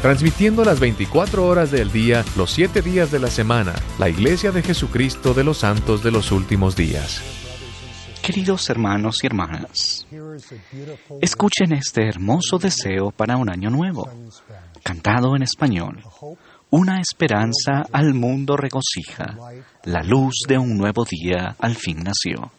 transmitiendo las 24 horas del día, los 7 días de la semana, la Iglesia de Jesucristo de los Santos de los Últimos Días. Queridos hermanos y hermanas, escuchen este hermoso deseo para un año nuevo, cantado en español. Una esperanza al mundo regocija, la luz de un nuevo día al fin nació.